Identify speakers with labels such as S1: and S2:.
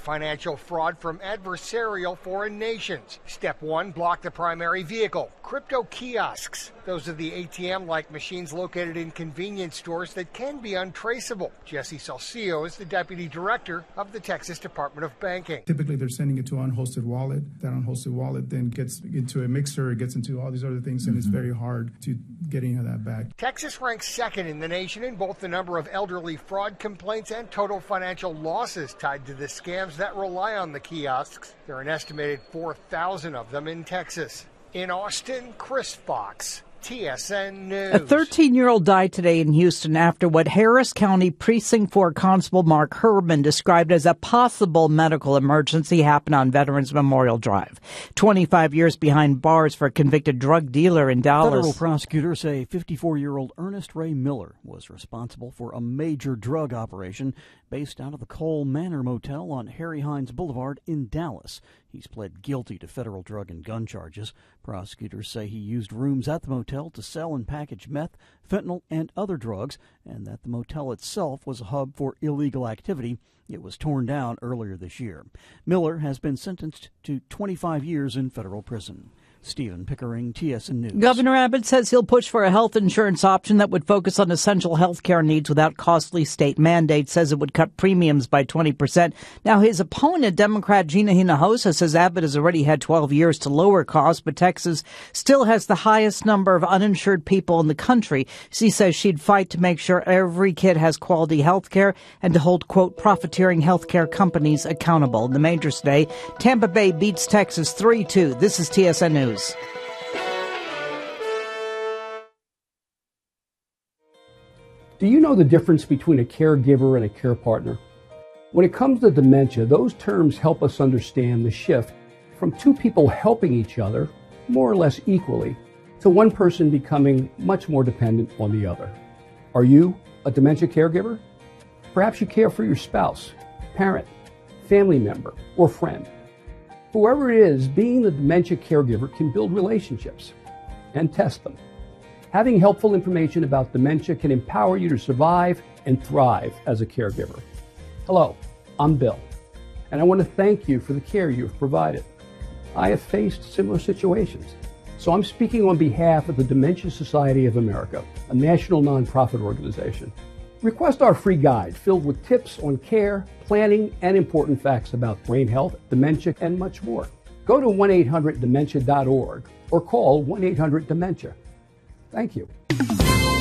S1: financial fraud from adversarial foreign nations. Step 1, block the primary vehicle, crypto kiosks. Those are the ATM-like machines located in convenience stores that can be untraceable. Jesse Salcio is the deputy director of the Texas Department of Banking.
S2: Typically, they're sending it to an unhosted wallet. That unhosted wallet then gets into a mixer, it gets into all these other things, and it's very hard to get any of that back.
S1: Texas ranks second in the nation in both the number of elderly fraud complaints and total financial losses tied to the scams that rely on the kiosks. There are an estimated 4,000 of them in Texas. In Austin, Chris Fox, TSN News.
S3: A 13-year-old died today in Houston after what Harris County Precinct 4 Constable Mark Herman described as a possible medical emergency happened on Veterans Memorial Drive. 25 years behind bars for a convicted drug dealer in Dallas.
S4: Federal prosecutors say 54-year-old Ernest Ray Miller was responsible for a major drug operation based out of the Cole Manor Motel on Harry Hines Boulevard in Dallas. He's pled guilty to federal drug and gun charges. Prosecutors say he used rooms at the motel to sell and package meth, fentanyl, and other drugs, and that the motel itself was a hub for illegal activity. It was torn down earlier this year. Miller has been sentenced to 25 years in federal prison. Stephen Pickering, TSN News.
S3: Governor Abbott says he'll push for a health insurance option that would focus on essential health care needs without costly state mandates, says it would cut premiums by 20%. Now, his opponent, Democrat Gina Hinojosa, says Abbott has already had 12 years to lower costs, but Texas still has the highest number of uninsured people in the country. She says she'd fight to make sure every kid has quality health care and to hold, quote, profiteering health care companies accountable. In the majors today, Tampa Bay beats Texas 3-2. This is TSN News.
S5: Do you know the difference between a caregiver and a care partner? When it comes to dementia, those terms help us understand the shift from two people helping each other more or less equally to one person becoming much more dependent on the other. Are you a dementia caregiver? Perhaps you care for your spouse, parent, family member, or friend. Whoever it is, being the dementia caregiver can build relationships and test them. Having helpful information about dementia can empower you to survive and thrive as a caregiver. Hello, I'm Bill, and I want to thank you for the care you've provided. I have faced similar situations, so I'm speaking on behalf of the Dementia Society of America, a national nonprofit organization. Request our free guide filled with tips on care, planning, and important facts about brain health, dementia, and much more. Go to 1-800-DEMENTIA.org or call 1-800-DEMENTIA. Thank you.